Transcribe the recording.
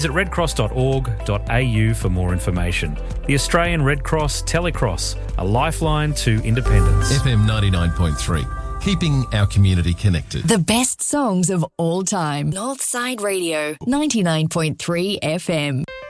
Visit redcross.org.au for more information. The Australian Red Cross Telecross, a lifeline to independence. FM 99.3, keeping our community connected. The best songs of all time. Northside Radio, 99.3 FM.